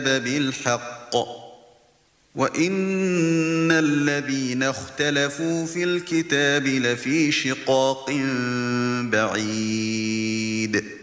بالحق وإن الذين اختلفوا في الكتاب لفي شقاق بعيد